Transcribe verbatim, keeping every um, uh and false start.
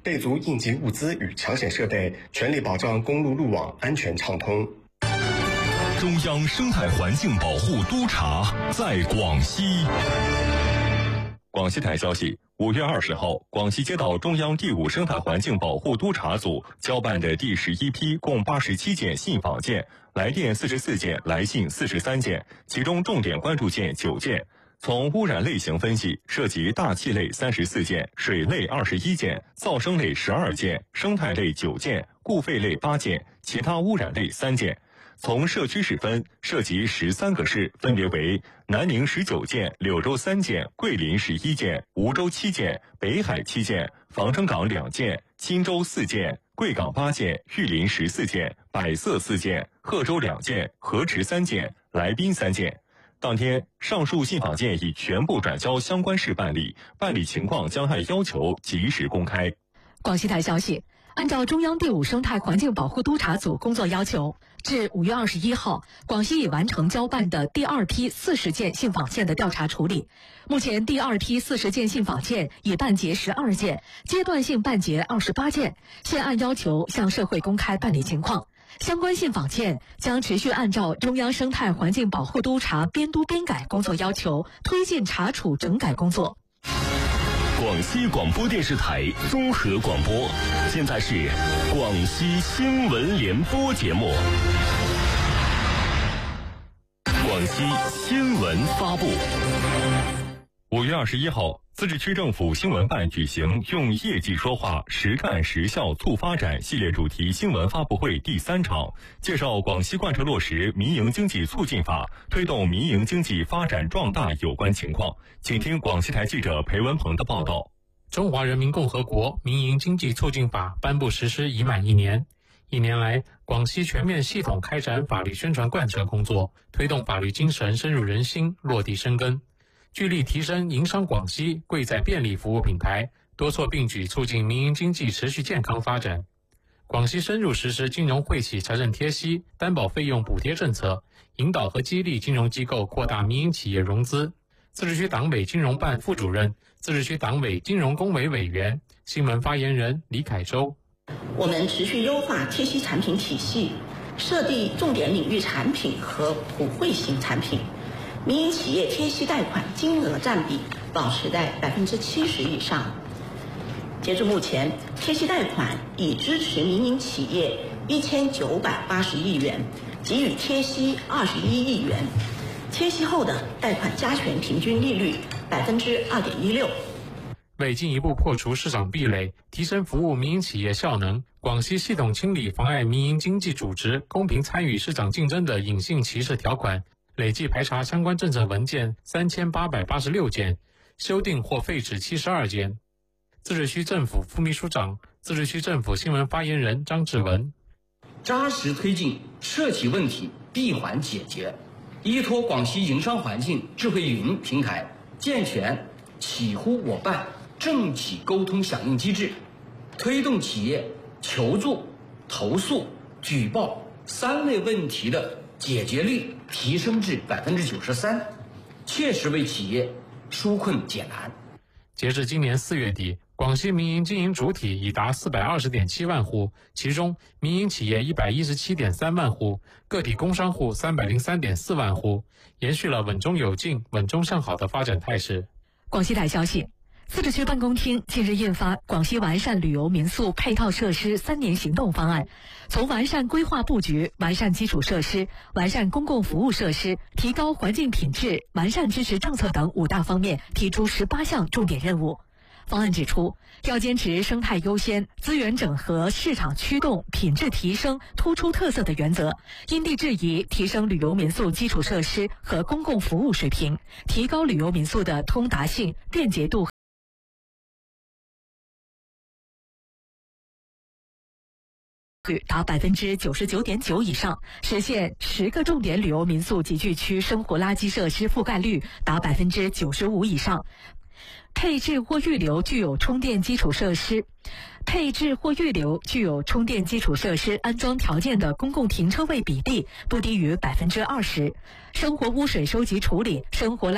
备足应急物资与抢险设备，全力保障公路路网安全畅通。 中央生态环境保护督察在广西。广西台消息，五月二十号，广西接到中央第五生态环境保护督察组交办的第十一批共八十七件信访件，来电四十四件，来信四十三件，其中重点关注件九件。从污染类型分析，涉及大气类三十四件，水类二十一件，噪声类十二件，生态类九件，固废类八件，其他污染类三件。从社区市分，涉及十三个市，分别为南宁十九件、柳州三件、桂林十一件、梧州七件、北海七件、防城港两件、钦州四件、贵港八件、玉林十四件、百色四件、贺州两件、河池三件、来宾三件。当天，上述信访件已全部转交相关市办理，办理情况将按要求及时公开。 广西台消息，按照中央第五生态环境保护督察组工作要求，至五月二十一号，广西已完成交办的第二批四十件信访件的调查处理。目前，第二批四十件信访件已办结十二件，阶段性办结二十八件，现按要求向社会公开办理情况。相关信访件将持续按照中央生态环境保护督察编督编改工作要求，推进查处整改工作。 广西广播电视台综合广播，现在是广西新闻联播节目。广西新闻发布。五月二十一号，自治区政府新闻办举行用业绩说话，实干实效促发展系列主题新闻发布会第三场，介绍广西贯彻落实民营经济促进法，推动民营经济发展壮大有关情况。请听广西台记者裴文鹏的报道。 中华人民共和国民营经济促进法颁布实施已满一年，一年来，广西全面系统开展法律宣传贯彻工作，推动法律精神深入人心，落地生根。聚力提升营商广西贵在便利服务品牌，多措并举促进民营经济持续健康发展。广西深入实施金融惠企财政贴息、担保费用补贴政策，引导和激励金融机构扩大民营企业融资。自治区党委金融办副主任、自治区党委金融工委委员、新闻发言人李凯洲。 我们持续优化贴息产品体系，设定重点领域产品和普惠型产品。民营企业贴息贷款金额占比保持在百分之七十以上。截至目前，贴息贷款已支持民营企业一千九百八十亿元，给予贴息二十一亿元。贴息后的贷款加权平均利率百分之二点一六。 为进一步破除市场壁垒，提升服务民营企业效能，广西系统清理妨碍民营经济组织公平参与市场竞争的隐性歧视条款。累计排查相关政策文件三千八百八十六件，修订或废止七十二件。自治区政府副秘书长、自治区政府新闻发言人张志文： 扎实推进涉企问题闭环解决，依托广西营商环境智慧云平台，健全企呼我办政企沟通响应机制，推动企业求助、投诉、举报三类问题的解决率提升至百分之九十三，切实为企业纾困解难。 截至今年四月底，广西民营经营主体已达四百二十点七万户，其中民营企业一百一十七点三万户，个体工商户三百零三点四万户，延续了稳中有进、稳中向好的发展态势。 广西台消息，自治区办公厅近日印发《广西完善旅游民宿配套设施三年行动方案》，从完善规划布局、完善基础设施、完善公共服务设施、提高环境品质、完善支持政策等五大方面提出十八项重点任务。方案指出，要坚持生态优先、资源整合、市场驱动、品质提升、突出特色的原则，因地制宜提升旅游民宿基础设施和公共服务水平，提高旅游民宿的通达性、便捷度率达百分之九十九点九以上，实现十个重点旅游民宿集聚区生活垃圾设施覆盖率达百分之九十五以上。配置或预留具有充电基础设施，配置或预留具有充电基础设施安装条件的公共停车位比例不低于百分之二十。生活污水收集处理、生活垃